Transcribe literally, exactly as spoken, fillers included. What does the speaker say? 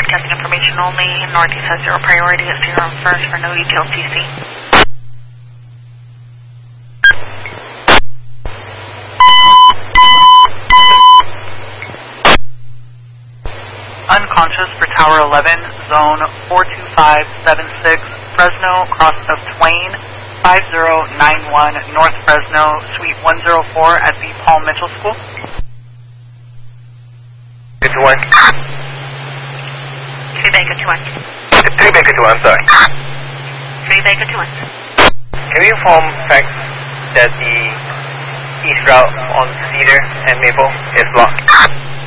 broadcasting information only. Northeast has zero priority at zero and first for no detail C C. Unconscious for Tower eleven, zone four two five seven six, Fresno, cross of Twain, five zero nine one, North Fresno, Suite one oh four at the Paul Mitchell School. Good to one. three Baker two one. three Baker two one, I'm sorry. three Baker two one. Can we inform facts that the east route on Cedar and Maple is blocked?